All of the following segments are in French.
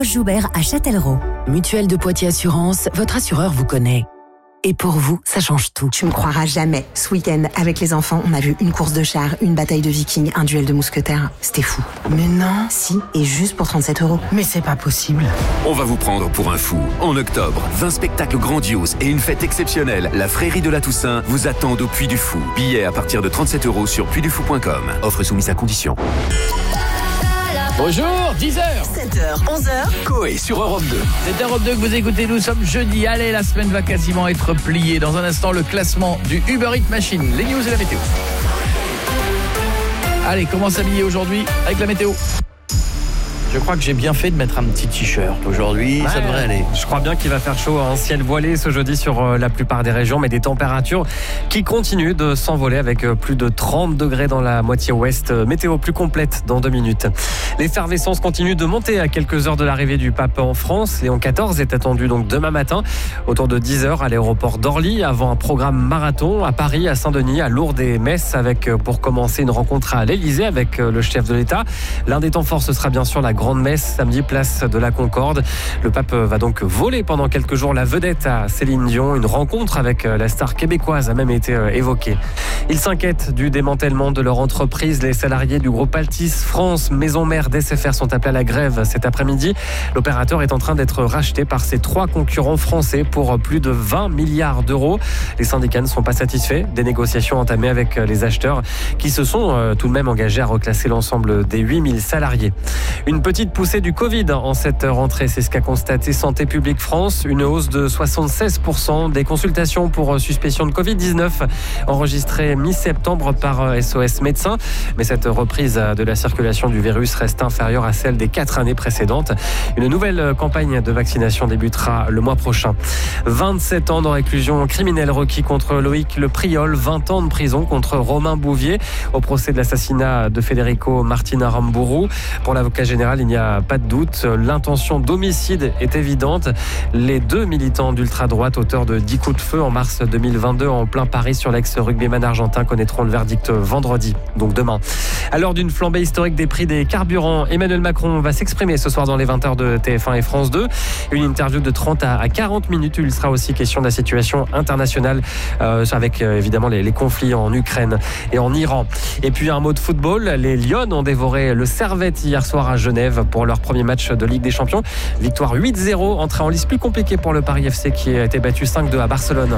Joubert à Châtellerault. Mutuelle de Poitiers Assurance, votre assureur vous connaît. Et pour vous, ça change tout. Tu me croiras jamais. Ce week-end, avec les enfants, on a vu une course de chars, une bataille de vikings, un duel de mousquetaires. C'était fou. Mais non. Si, et juste pour 37 €. Mais c'est pas possible. On va vous prendre pour un fou. En octobre, 20 spectacles grandioses et une fête exceptionnelle. La Frérie de la Toussaint vous attendent au Puy du Fou. Billets à partir de 37 € sur puydufou.com. Offre soumise à condition. Bonjour, 10h 7h, 11h. Coé sur Europe 2. C'est Europe 2 que vous écoutez, nous sommes jeudi. Allez, la semaine va quasiment être pliée. Dans un instant, le classement du Uber Eats Machine, les news et la météo. Allez, comment s'habiller aujourd'hui avec la météo ? Je crois que j'ai bien fait de mettre un petit t-shirt aujourd'hui, ça devrait aller. Je crois bien qu'il va faire chaud, un ciel voilé ce jeudi sur la plupart des régions, mais des températures qui continuent de s'envoler avec plus de 30 degrés dans la moitié ouest. Météo plus complète dans 2 minutes. L'effervescence continue de monter à quelques heures de l'arrivée du pape en France. Léon XIV est attendu donc demain matin autour de 10h à l'aéroport d'Orly avant un programme marathon à Paris, à Saint-Denis, à Lourdes et Metz avec pour commencer une rencontre à l'Elysée avec le chef de l'État. L'un des temps forts ce sera bien sûr la grande messe samedi place de la Concorde. Le pape va donc voler pendant quelques jours la vedette à Céline Dion. Une rencontre avec la star québécoise a même été évoquée. Ils s'inquiètent du démantèlement de leur entreprise. Les salariés du groupe Altis France, maison mère d'SFR, sont appelés à la grève cet après-midi. L'opérateur est en train d'être racheté par ses 3 concurrents français pour plus de 20 milliards d'euros. Les syndicats ne sont pas satisfaits des négociations entamées avec les acheteurs qui se sont tout de même engagés à reclasser l'ensemble des 8000 salariés. Une petite poussée du Covid en cette rentrée, c'est ce qu'a constaté Santé publique France. Une hausse de 76% des consultations pour suspicion de Covid-19 enregistrées mi-septembre par SOS Médecins. Mais cette reprise de la circulation du virus reste inférieure à celle des 4 années précédentes. Une nouvelle campagne de vaccination débutera le mois prochain. 27 ans de réclusion criminelle requis contre Loïc Le Priol, 20 ans de prison contre Romain Bouvier au procès de l'assassinat de Federico Martin Aramburu. Pour l'avocat général, il n'y a pas de doute, l'intention d'homicide est évidente. Les 2 militants d'ultra-droite, auteurs de 10 coups de feu en mars 2022 en plein Paris sur l'ex-rugbyman argentin, connaîtront le verdict vendredi, donc demain. À l'heure d'une flambée historique des prix des carburants, Emmanuel Macron va s'exprimer ce soir dans les 20h de TF1 et France 2. Une interview de 30 à 40 minutes. Il sera aussi question de la situation internationale avec évidemment les conflits en Ukraine et en Iran. Et puis un mot de football, les Lions ont dévoré le Servette hier soir à Genève pour leur premier match de Ligue des Champions. Victoire 8-0, entrée en lice plus compliquée pour le Paris FC qui a été battu 5-2 à Barcelone.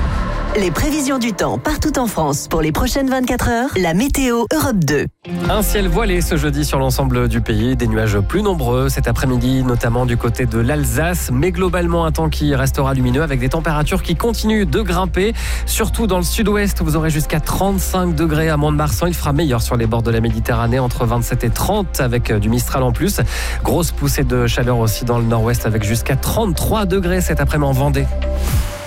Les prévisions du temps partout en France pour les prochaines 24 heures. La météo Europe 2. Un ciel voilé ce jeudi sur l'ensemble du pays. Des nuages plus nombreux cet après-midi, notamment du côté de l'Alsace. Mais globalement, un temps qui restera lumineux avec des températures qui continuent de grimper. Surtout dans le sud-ouest, vous aurez jusqu'à 35 degrés à Mont-de-Marsan. Il fera meilleur sur les bords de la Méditerranée, entre 27 et 30 avec du Mistral en plus. Grosse poussée de chaleur aussi dans le nord-ouest avec jusqu'à 33 degrés cet après-midi en Vendée.